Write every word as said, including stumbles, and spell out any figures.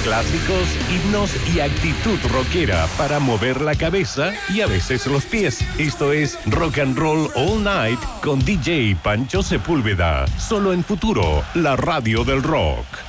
clásicos, himnos y actitud rockera para mover la cabeza y a veces los pies. Esto es Rock and Roll All Night con D J Pancho Sepúlveda. Solo en Futuro, la radio del rock.